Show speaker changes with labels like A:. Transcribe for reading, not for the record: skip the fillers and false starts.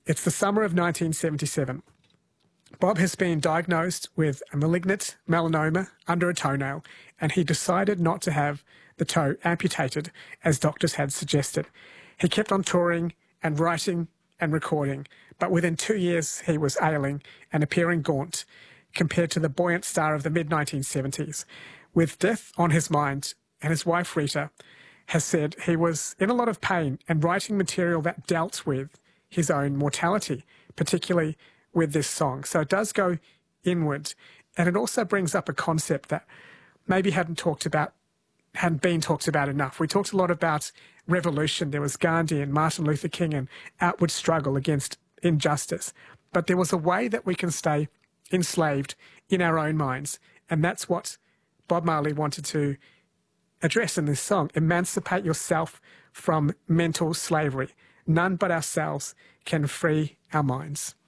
A: It's the summer of 1977. Bob has been diagnosed with a malignant melanoma under a toenail, and he decided not to have the toe amputated, as doctors had suggested. He kept on touring and writing and recording, but within 2 years he was ailing and appearing gaunt compared to the buoyant star of the mid-1970s. With death on his mind, and his wife Rita has said he was in a lot of pain and writing material that dealt with his own mortality, particularly with this song. So it does go inward, and it also brings up a concept that maybe hadn't been talked about enough. We talked a lot about revolution. There was Gandhi and Martin Luther King and outward struggle against injustice. But there was a way that we can stay enslaved in our own minds, and that's what Bob Marley wanted to address in this song. Emancipate yourself from mental slavery. None but ourselves can free our minds.